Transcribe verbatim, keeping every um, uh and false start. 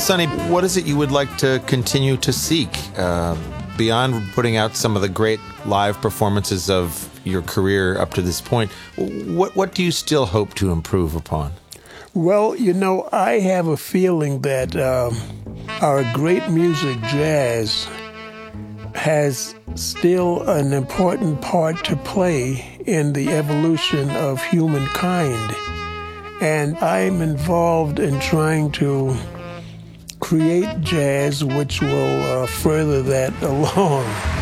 Sonny, what is it you would like to continue to seek uh, beyond putting out some of the great live performances of your career up to this point? What what do you still hope to improve upon? Well, you know, I have a feeling that um, our great music, jazz, has still an important part to play in the evolution of humankind. And I'm involved in trying to create jazz which will uh, further that along.